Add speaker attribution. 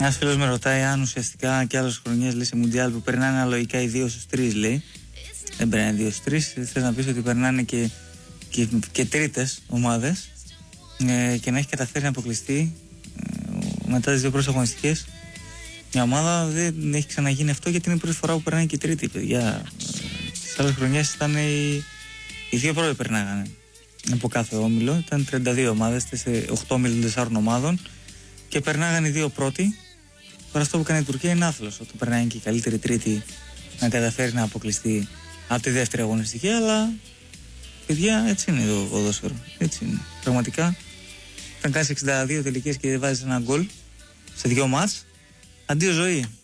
Speaker 1: Ένας φίλος με ρωτάει αν ουσιαστικά και άλλες χρονιές λέει σε Μουντιάλ που περνάνε αναλογικά οι 2 στους 3, λέει. Δεν περνάνε 2 στους 3, θες να πεις ότι περνάνε και τρίτες ομάδες και να έχει καταφέρει να αποκλειστεί μετά τις 2 πρώτες αγωνιστικές. Μια ομάδα δεν έχει ξαναγίνει αυτό γιατί είναι η πρώτη φορά που περνάει και η τρίτη, παιδιά. Στις άλλες χρονιές ήταν οι 2 πρώτοι περνάγανε από κάθε όμιλο. Ήταν 32 ομάδες, 8 όμιλων 4 ομάδων και περνάγανε οι 2 πρώτοι. Τώρα αυτό που κάνει η Τουρκία είναι άθλος, όταν περνάει και η καλύτερη τρίτη να καταφέρει να αποκλειστεί από τη δεύτερη αγωνιστική. Αλλά παιδιά, έτσι είναι το ποδόσφαιρο. Έτσι είναι. Πραγματικά, όταν κάνεις 62 τελικές και δεν βάζεις ένα γκολ σε 2 μάτς, αντίο ζωή.